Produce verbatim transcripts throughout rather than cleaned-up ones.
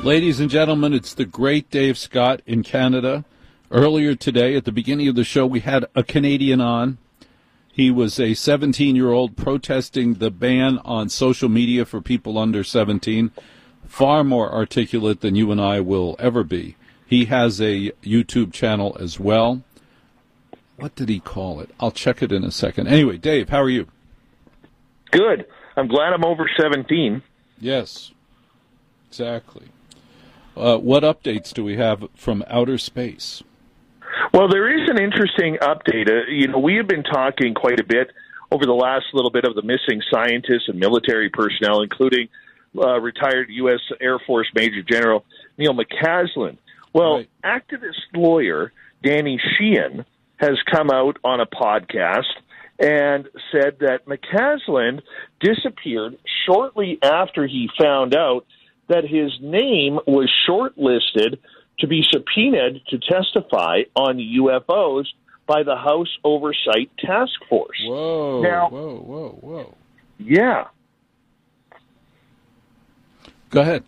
Ladies and gentlemen, it's the great Dave Scott in Canada. Earlier today, at the beginning of the show, we had a Canadian on. He was a seventeen-year-old protesting the ban on social media for people under seventeen. Far more articulate than you and I will ever be. He has a YouTube channel as well. What did he call it? I'll check it in a second. Anyway, Dave, how are you? Good. I'm glad I'm over seventeen. Yes, exactly. Uh, what updates do we have from outer space? Well, there is an interesting update. Uh, you know, we have been talking quite a bit over the last little bit of the missing scientists and military personnel, including uh, retired U S Air Force Major General Neil McCaslin. Well, Right. activist lawyer Danny Sheehan has come out on a podcast and said that McCaslin disappeared shortly after he found out that his name was shortlisted to be subpoenaed to testify on U F Os by the House Oversight Task Force. Whoa, Now, whoa, whoa, whoa. Yeah. Go ahead.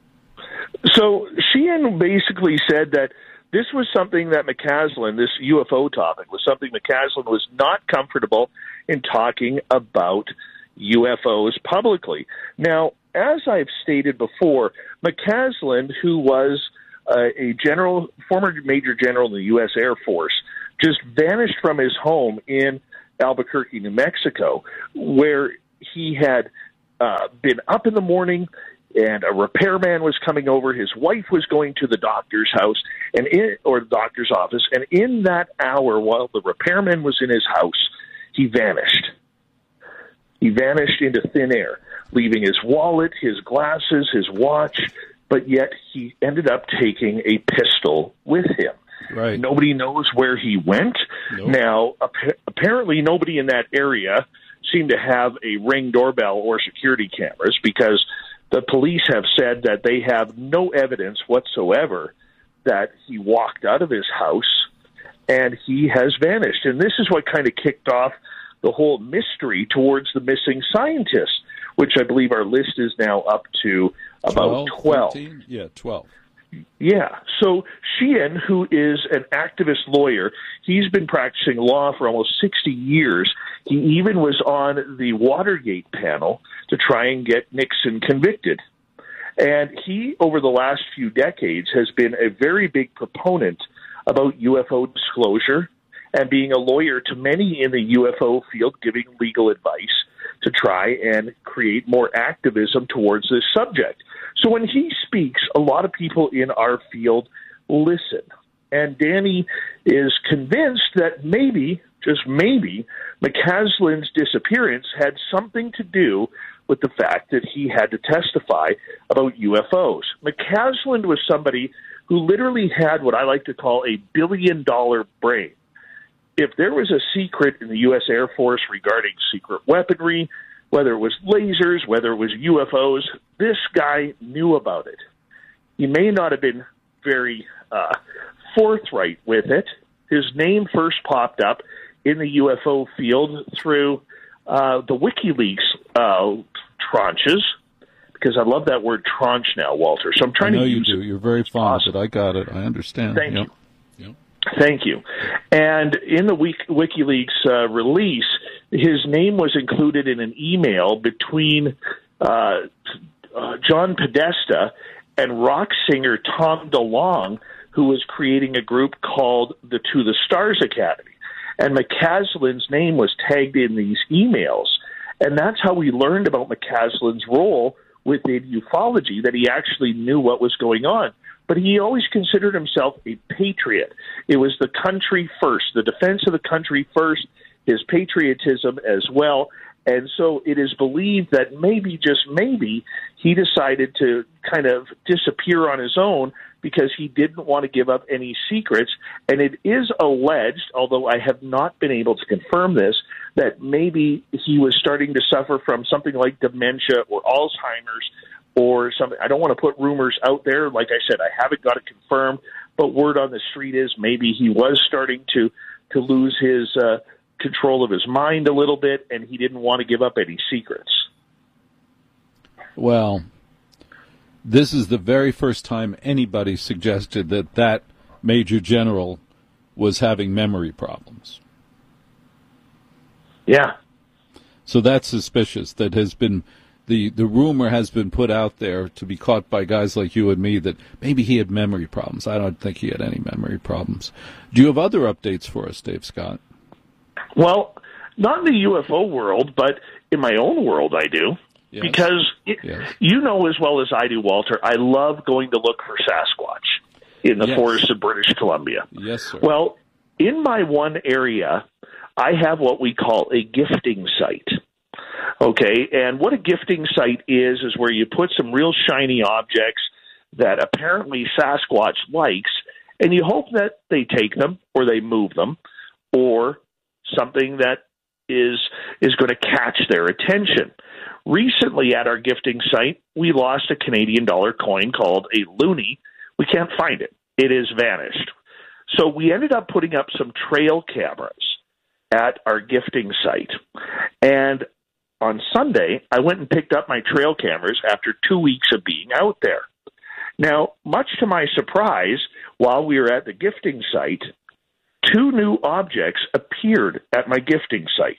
So Sheehan basically said that this was something that McCaslin, this U F O topic, was something McCaslin was not comfortable in talking about U F Os publicly. Now, as I've stated before, McCaslin, who was uh, a general, former major general in the U S Air Force, just vanished from his home in Albuquerque, New Mexico, where he had uh, been up in the morning and a repairman was coming over. His wife was going to the doctor's house and in, or the doctor's office, and in that hour, while the repairman was in his house, he vanished. He vanished into thin air, leaving his wallet, his glasses, his watch, but yet he ended up taking a pistol with him. Right. Nobody knows where he went. Nope. Now, ap- apparently nobody in that area seemed to have a Ring doorbell or security cameras, because the police have said that they have no evidence whatsoever that he walked out of his house and he has vanished. And this is what kind of kicked off the whole mystery towards the missing scientists, which I believe our list is now up to about twelve. thirteen? Yeah, twelve. Yeah. So Sheehan, who is an activist lawyer, he's been practicing law for almost sixty years. He even was on the Watergate panel to try and get Nixon convicted. And he, over the last few decades, has been a very big proponent about U F O disclosure and being a lawyer to many in the U F O field, giving legal advice to try and create more activism towards this subject. So when he speaks, a lot of people in our field listen. And Danny is convinced that maybe, just maybe, McCaslin's disappearance had something to do with the fact that he had to testify about U F Os. McCaslin was somebody who literally had what I like to call a billion-dollar brain. If there was a secret in the U S Air Force regarding secret weaponry, whether it was lasers, whether it was U F Os, this guy knew about it. He may not have been very uh, forthright with it. His name first popped up in the U F O field through uh, the WikiLeaks uh, tranches, because I love that word tranche now, Walter. So I'm trying I know to you use do. it. You're very fond Awesome. of it. I got it. I understand. Thank Yep. you. Yep. Thank you. And in the Wiki, WikiLeaks uh, release, his name was included in an email between uh, uh, John Podesta and rock singer Tom DeLonge, who was creating a group called the To the Stars Academy. And McCaslin's name was tagged in these emails. And that's how we learned about McCaslin's role within ufology, that he actually knew what was going on. But he always considered himself a patriot. It was the country first, the defense of the country first, his patriotism as well. And so it is believed that maybe, just maybe, he decided to kind of disappear on his own because he didn't want to give up any secrets. And it is alleged, although I have not been able to confirm this, that maybe he was starting to suffer from something like dementia or Alzheimer's or something. I don't want to put rumors out there. Like I said, I haven't got it confirmed, but word on the street is maybe he was starting to, to lose his uh, control of his mind a little bit, and he didn't want to give up any secrets. Well, this is the very first time anybody suggested that that Major General was having memory problems. Yeah. So that's suspicious. That has been the the rumor has been put out there to be caught by guys like you and me that maybe he had memory problems. I don't think he had any memory problems. Do you have other updates for us, Dave Scott? Well, not in the U F O world, but in my own world I do. Yes. Because it, yes. you know as well as I do, Walter, I love going to look for Sasquatch in the yes. forests of British Columbia. Yes, sir. Well, in my one area, I have what we call a gifting site. Okay, and what a gifting site is, is where you put some real shiny objects that apparently Sasquatch likes, and you hope that they take them or they move them or something that is is going to catch their attention. Recently at our gifting site, we lost a Canadian dollar coin called a loonie. We can't find it. It has vanished. So we ended up putting up some trail cameras at our gifting site. And on Sunday, I went and picked up my trail cameras after two weeks of being out there. Now, much to my surprise, while we were at the gifting site, two new objects appeared at my gifting site.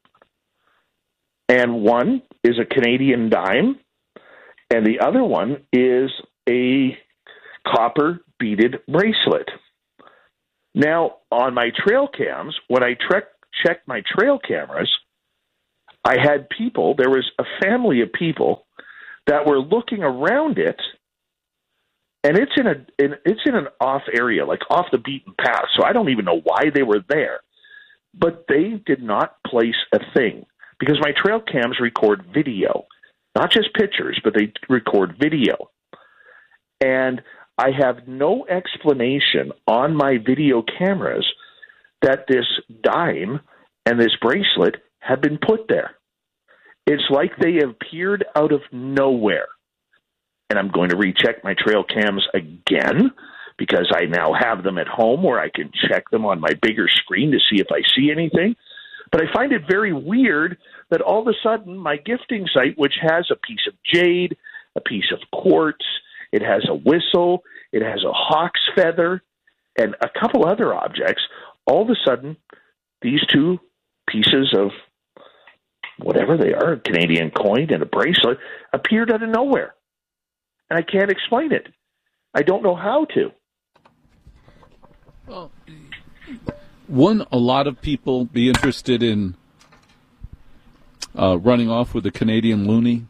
And one is a Canadian dime, and the other one is a copper beaded bracelet. Now, on my trail cams, when I tre- checked my trail cameras, I had people, there was a family of people that were looking around it, and it's in a in, it's in an off area, like off the beaten path, so I don't even know why they were there. But they did not place a thing, because my trail cams record video, not just pictures, but they record video. And I have no explanation on my video cameras that this dime and this bracelet have been put there. It's like they appeared out of nowhere. And I'm going to recheck my trail cams again because I now have them at home where I can check them on my bigger screen to see if I see anything. But I find it very weird that all of a sudden my gifting site, which has a piece of jade, a piece of quartz, it has a whistle, it has a hawk's feather, and a couple other objects, all of a sudden these two pieces of whatever they are, a Canadian coin and a bracelet, appeared out of nowhere. And I can't explain it. I don't know how to. Well, wouldn't a lot of people be interested in uh, running off with a Canadian loonie?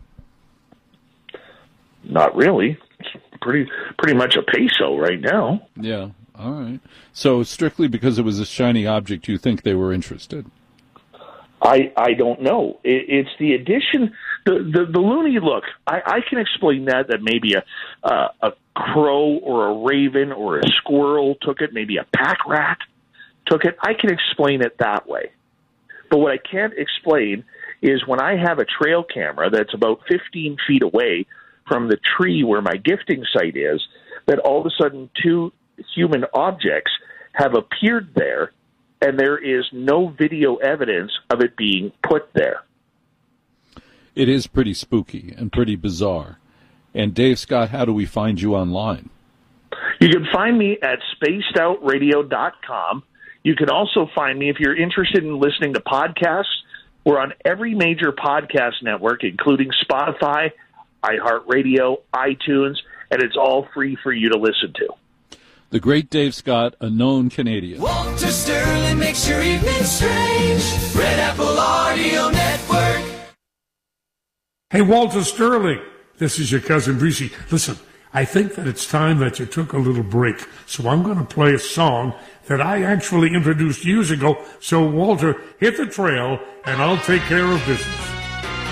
Not really. It's pretty pretty much a peso right now. Yeah, all right. So strictly because it was a shiny object, you think they were interested? I I don't know. It, it's the addition, the the, the loonie look. I, I can explain that that maybe a uh, a crow or a raven or a squirrel took it. Maybe a pack rat took it. I can explain it that way. But what I can't explain is when I have a trail camera that's about fifteen feet away from the tree where my gifting site is, that all of a sudden two human objects have appeared there, and there is no video evidence of it being put there. It is pretty spooky and pretty bizarre. And Dave Scott, how do we find you online? You can find me at spaced out radio dot com. You can also find me if you're interested in listening to podcasts. We're on every major podcast network, including Spotify, iHeartRadio, iTunes, and it's all free for you to listen to. The great Dave Scott, a known Canadian. Walter Sterling makes your evening strange. Red Apple Audio Network. Hey, Walter Sterling. This is your cousin Breezy. Listen, I think that it's time that you took a little break. So I'm going to play a song that I actually introduced years ago. So, Walter, hit the trail, and I'll take care of business.